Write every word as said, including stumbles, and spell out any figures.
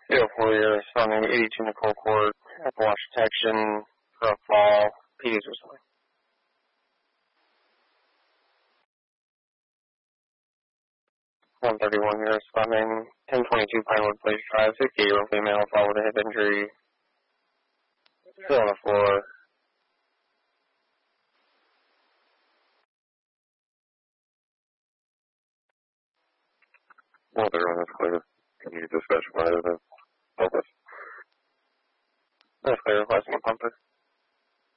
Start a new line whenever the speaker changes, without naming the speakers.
zero four, you're responding eighty-two Nicole Court, Apple Watch detection for a fall, P Ds responding. one thirty-one, you're responding ten twenty-two Pinewood Place Drive, sixty-eight-year-old female, fall with a hip injury, still on the floor. Well, everyone is clear. Can you dispatch by the focus? That's clear, requesting a pumper.